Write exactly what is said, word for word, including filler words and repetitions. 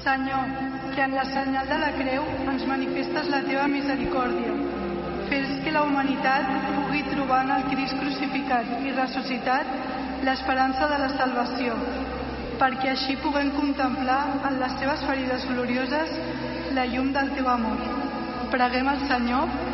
Senyor, que en la senyal de la creu ens manifestes la teva misericòrdia. Fes que la humanitat pugui trobar en el Crist crucificat i ressuscitat l'esperança de la salvació, perquè així puguem contemplar en les teves ferides glorioses la llum del teu amor. Preguem al Senyor